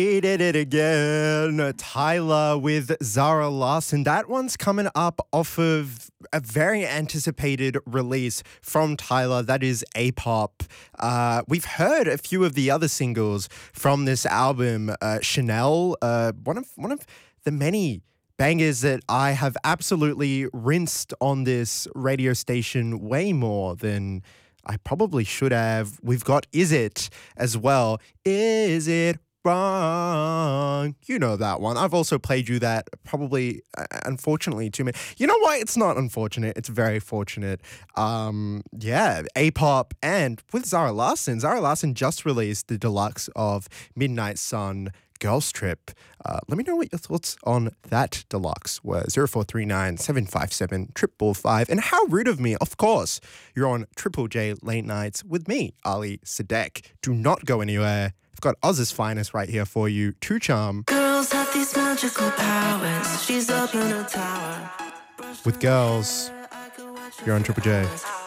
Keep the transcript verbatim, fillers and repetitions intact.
He did it again. Tyler with Zara Larsson. That one's coming up off of a very anticipated release from Tyler. That is A-Pop. Uh, we've heard a few of the other singles from this album. Uh, Chanel, uh, one of one of the many bangers that I have absolutely rinsed on this radio station way more than I probably should have. We've got Is It as well. Is It Wrong? You know that one. I've also played you that probably, uh, unfortunately, too many. You know what? It's not unfortunate. It's very fortunate. Um, yeah, A-Pop and with Zara Larsson. Zara Larsson just released the deluxe of Midnight Sun Girls Trip. Uh, let me know what your thoughts on that deluxe were. zero four three nine, seven five seven, five five five. And how rude of me, of course. You're on Triple J Late Nights with me, Ali Sadek. Do not go anywhere. I've got Oz's finest right here for you. Two Charm. Girls have these magical powers. She's up in a tower. With Girls, you're on Triple J.